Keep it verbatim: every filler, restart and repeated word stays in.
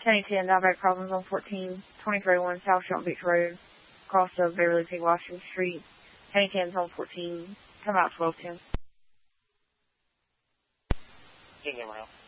County ten, diabetic problems on fourteen twenty-three oh one South Shelton Beach Road, across of Beverly P. Washington Street. County ten's on fourteen, come out twelve ten. King Emerald.